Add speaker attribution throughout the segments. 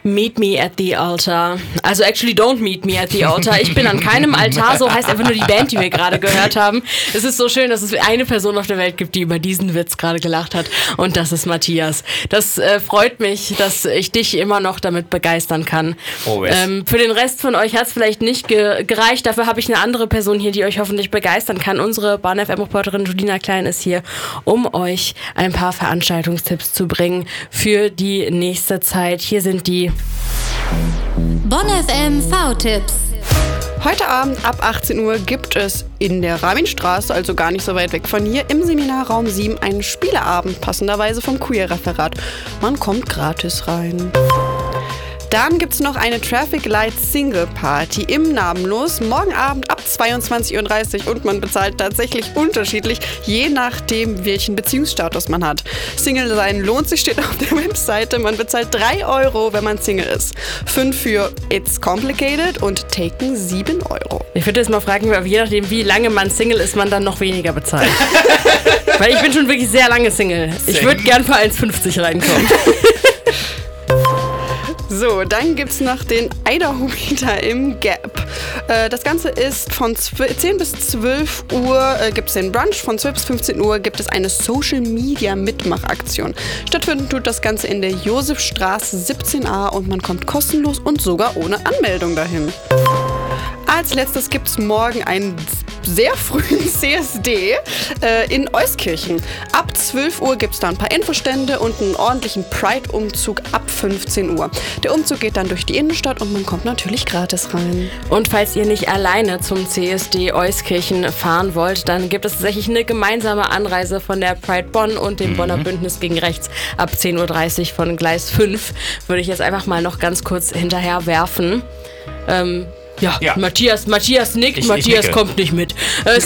Speaker 1: Meet me at the altar. Also actually don't meet me at the altar. Ich bin an keinem Altar, so heißt einfach nur die Band, die wir gerade gehört haben. Es ist so schön, dass es eine Person auf der Welt gibt, die über diesen Witz gerade gelacht hat. Und das ist Matthias. Das freut mich, dass ich dich immer noch damit begeistern kann. Für den Rest von euch hat es vielleicht nicht gereicht. Dafür habe ich eine andere Person hier, die euch hoffentlich begeistern kann. Unsere Bahn FM-Reporterin Julina Klein ist hier, um euch ein paar Veranstaltungstipps zu bringen für die nächste Zeit. Hier sind die
Speaker 2: Bonn FM V-Tipps.
Speaker 3: Heute Abend ab 18 Uhr gibt es in der Raminstraße, also gar nicht so weit weg von hier, im Seminarraum 7 einen Spieleabend, passenderweise vom Queer-Referat. Man kommt gratis rein. Dann gibt es noch eine Traffic Light Single Party im Namenlos, morgen Abend ab 22.30 Uhr und man bezahlt tatsächlich unterschiedlich, je nachdem, welchen Beziehungsstatus man hat. Single sein lohnt sich, steht auf der Webseite. Man bezahlt 3 Euro, wenn man Single ist. 5 für It's Complicated und Taken 7 Euro.
Speaker 1: Ich würde jetzt mal fragen, je nachdem, wie lange man Single ist, man dann noch weniger bezahlt. Weil ich bin schon wirklich sehr lange Single. Ich würde gern für 1,50 reinkommen.
Speaker 3: So, dann gibt's noch den Idaho-Meter im Gap. Das Ganze ist von 10 bis 12 Uhr gibt's den Brunch, von 12 bis 15 Uhr gibt es eine Social-Media-Mitmachaktion. Stattfinden tut das Ganze in der Josefstraße 17a und man kommt kostenlos und sogar ohne Anmeldung dahin. Als letztes gibt's morgen einen sehr frühen CSD in Euskirchen. Ab 12 Uhr gibt es da ein paar Infostände und einen ordentlichen Pride-Umzug ab 15 Uhr. Der Umzug geht dann durch die Innenstadt und man kommt natürlich gratis rein.
Speaker 1: Und falls ihr nicht alleine zum CSD Euskirchen fahren wollt, dann gibt es tatsächlich eine gemeinsame Anreise von der Pride Bonn und dem Bonner Bündnis gegen Rechts ab 10.30 Uhr von Gleis 5. Würde ich jetzt einfach mal noch ganz kurz hinterher werfen. Ja, Matthias nickt, Matthias nicke. Kommt nicht mit.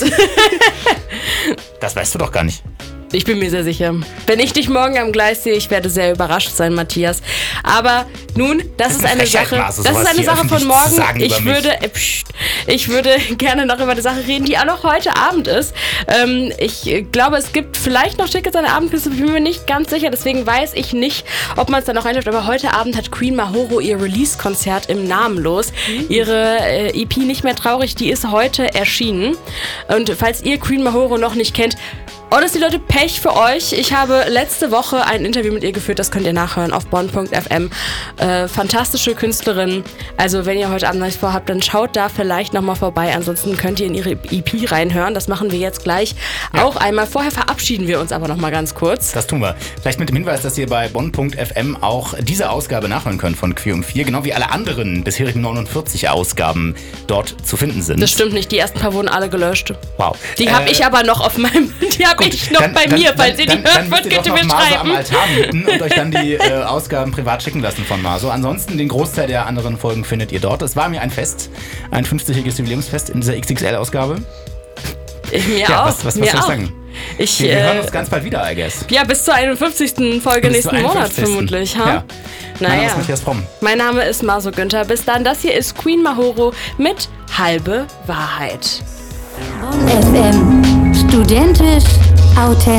Speaker 4: Das weißt du doch gar nicht.
Speaker 1: Ich bin mir sehr sicher. Wenn ich dich morgen am Gleis sehe, ich werde sehr überrascht sein, Matthias. Aber nun, das ist eine Sache. Das ist eine Sache von morgen. Ich würde gerne noch über eine Sache reden, die auch noch heute Abend ist. Ich glaube, es gibt vielleicht noch Tickets an der Abendküste. Ich bin mir nicht ganz sicher. Deswegen weiß ich nicht, ob man es da noch reinschafft. Aber heute Abend hat Queen Mahoro ihr Release-Konzert im Namenlos. Ihre EP Nicht mehr traurig, die ist heute erschienen. Und falls ihr Queen Mahoro noch nicht kennt, honestly, Leute, Pech für euch. Ich habe letzte Woche ein Interview mit ihr geführt, das könnt ihr nachhören auf bonn.fm. Fantastische Künstlerin. Also wenn ihr heute Abend nichts vorhabt, dann schaut da vielleicht nochmal vorbei. Ansonsten könnt ihr in ihre EP reinhören. Das machen wir jetzt gleich auch einmal. Vorher verabschieden wir uns aber nochmal ganz kurz.
Speaker 4: Das tun wir. Vielleicht mit dem Hinweis, dass ihr bei bonn.fm auch diese Ausgabe nachhören könnt von Queer um 4, genau wie alle anderen bisherigen 49 Ausgaben dort zu finden sind.
Speaker 1: Das stimmt nicht. Die ersten paar wurden alle gelöscht.
Speaker 4: Wow.
Speaker 1: Die habe ich aber noch auf meinem... Ich noch bei mir, falls ihr die hört, könnt ihr mir schreiben.
Speaker 4: Am Altar mieten und euch dann die Ausgaben privat schicken lassen von Maso. Ansonsten den Großteil der anderen Folgen findet ihr dort. Es war mir ein Fest, ein 50-jähriges Jubiläumsfest in dieser XXL-Ausgabe.
Speaker 1: Mir auch.
Speaker 4: Was soll ich sagen? Wir hören uns ganz bald wieder, I guess.
Speaker 1: Ja, bis zur 51. Folge nächsten Monat vermutlich. Ha?
Speaker 4: Ja. Mein Name ist Matthias Fromm.
Speaker 1: Mein Name ist Maso Günther. Bis dann, das hier ist Queen Mahoro mit Halbe Wahrheit.
Speaker 2: Bonn FM. Studentisch, authentisch.